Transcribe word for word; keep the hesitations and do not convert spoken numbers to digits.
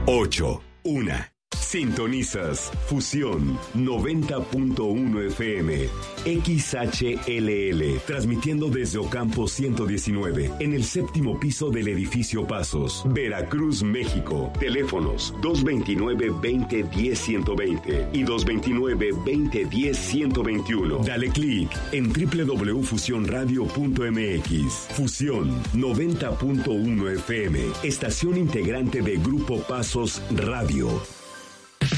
ocho, una. Sintonizas Fusión noventa punto uno F M, X H L L, transmitiendo desde Ocampo ciento diecinueve, en el séptimo piso del edificio Pasos, Veracruz, México. Teléfonos dos veintinueve, veinte, diez, ciento veinte y dos veintinueve, veinte, diez, ciento veintiuno. Dale clic en doble u doble u doble u punto fusión radio punto m x. Fusión noventa punto uno F M, estación integrante de Grupo Pasos Radio.